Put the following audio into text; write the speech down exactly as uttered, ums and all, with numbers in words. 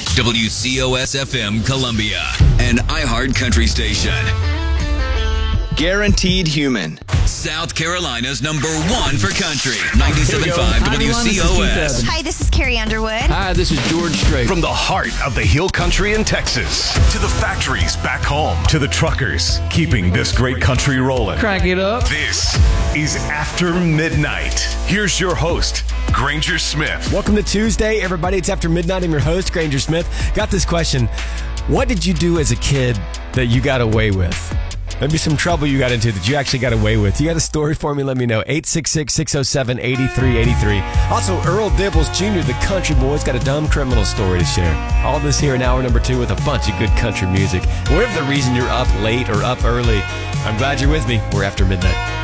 W C O S F M Columbia, an iHeart country station. Guaranteed Human. South Carolina's number one for country. ninety-seven point five W C O S. Hi, this is Carrie Underwood. Hi, this is George Strait. From the heart of the hill country in Texas to the factories back home to the truckers keeping this great country rolling. Crank it up. This is After Midnight. Here's your host, Granger Smith. Welcome to Tuesday, everybody. It's After Midnight. I'm your host, Granger Smith. Got this question. What did you do as a kid that you got away with? Maybe some trouble you got into that you actually got away with. You got a story for me? Let me know. eight six six, six oh seven, eight three eight three. Also, Earl Dibbles Junior, the country boy's got a dumb criminal story to share. All this here in hour number two with a bunch of good country music. Whatever the reason you're up late or up early, I'm glad you're with me. We're After Midnight.